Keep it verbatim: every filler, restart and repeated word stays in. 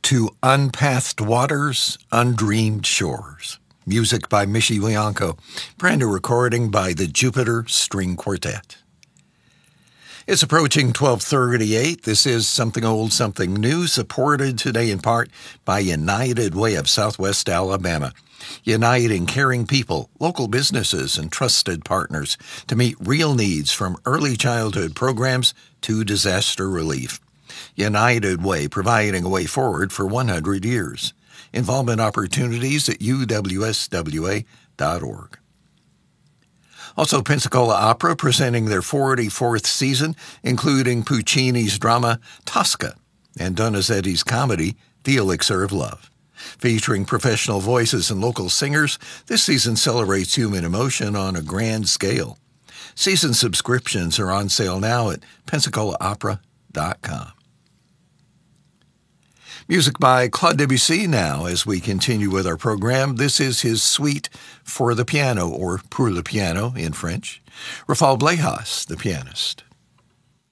To Unpathed Waters, Undreamed Shores. Music by Mishi Lianco. Brand new recording by the Jupiter String Quartet. It's approaching twelve thirty-eight. This is Something Old, Something New, supported today in part by United Way of Southwest Alabama, uniting caring people, local businesses, and trusted partners to meet real needs from early childhood programs to disaster relief. United Way, providing a way forward for one hundred years. Involvement opportunities at u w s w a dot org. Also, Pensacola Opera presenting their forty-fourth season, including Puccini's drama Tosca and Donizetti's comedy The Elixir of Love. Featuring professional voices and local singers, this season celebrates human emotion on a grand scale. Season subscriptions are on sale now at pensacola opera dot com. Music by Claude Debussy now as we continue with our program. This is his suite for the piano, or pour le piano in French. Rafal Blejas, the pianist.